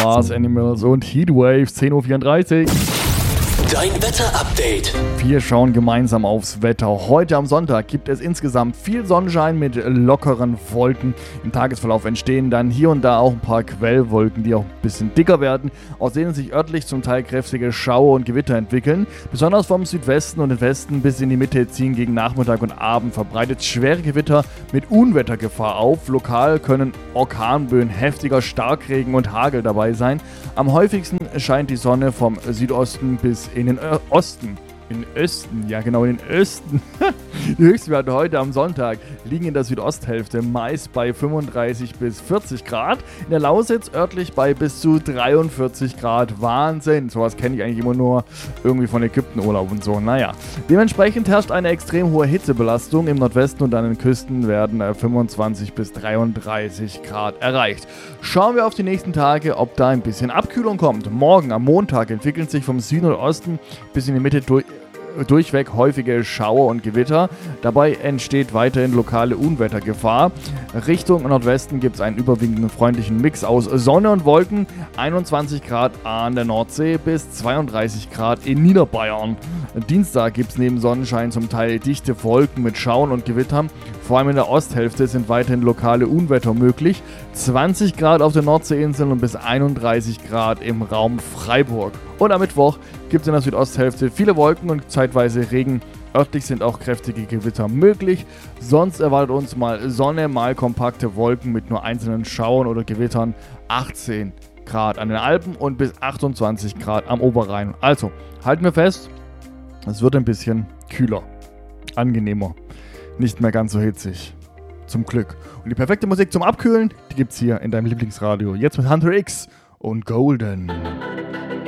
Glass Animals und Heatwave, 10.34 Uhr. Dein Wetter-Update. Wir schauen gemeinsam aufs Wetter. Heute am Sonntag gibt es insgesamt viel Sonnenschein mit lockeren Wolken. Im Tagesverlauf entstehen dann hier und da auch ein paar Quellwolken, die auch ein bisschen dicker werden, aus denen sich örtlich zum Teil kräftige Schauer und Gewitter entwickeln. Besonders vom Südwesten und den Westen bis in die Mitte ziehen gegen Nachmittag und Abend verbreitet schwere Gewitter mit Unwettergefahr auf. Lokal können Orkanböen, heftiger Starkregen und Hagel dabei sein. Am häufigsten scheint die Sonne vom Südosten bis in den Osten. In den Osten, ja genau, in den Osten. Die Höchstwerte heute am Sonntag liegen in der Südosthälfte meist bei 35 bis 40 Grad. In der Lausitz örtlich bei bis zu 43 Grad. Wahnsinn, sowas kenne ich eigentlich immer nur irgendwie von Ägyptenurlaub und so. Naja, dementsprechend herrscht eine extrem hohe Hitzebelastung. Im Nordwesten und an den Küsten werden 25 bis 33 Grad erreicht. Schauen wir auf die nächsten Tage, ob da ein bisschen Abkühlung kommt. Morgen am Montag entwickeln sich vom Süden und Osten bis in die Mitte durchweg häufige Schauer und Gewitter. Dabei entsteht weiterhin lokale Unwettergefahr. Richtung Nordwesten gibt es einen überwiegenden freundlichen Mix aus Sonne und Wolken. 21 Grad an der Nordsee bis 32 Grad in Niederbayern. Dienstag gibt es neben Sonnenschein zum Teil dichte Wolken mit Schauern und Gewittern. Vor allem in der Osthälfte sind weiterhin lokale Unwetter möglich. 20 Grad auf den Nordseeinseln und bis 31 Grad im Raum Freiburg. Und am Mittwoch gibt es in der Südosthälfte viele Wolken und zeitweise Regen. Örtlich sind auch kräftige Gewitter möglich. Sonst erwartet uns mal Sonne, mal kompakte Wolken mit nur einzelnen Schauern oder Gewittern. 18 Grad an den Alpen und bis 28 Grad am Oberrhein. Also, halten wir fest, es wird ein bisschen kühler, angenehmer, nicht mehr ganz so hitzig. Zum Glück. Und die perfekte Musik zum Abkühlen, die gibt's hier in deinem Lieblingsradio. Jetzt mit Hunter X und Golden.